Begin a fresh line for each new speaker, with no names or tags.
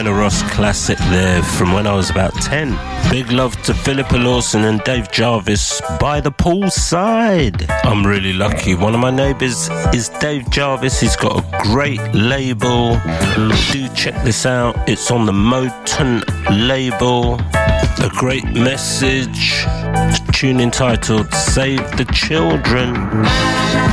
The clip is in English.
Diana Ross classic there from when I was about 10. Big love to Philippa Lawson and Dave Jarvis, By the Poolside. I'm really lucky. One of my neighbours is Dave Jarvis. He's got a great label. Do check this out. It's on the Moton label. A great message. A tune entitled Save the Children.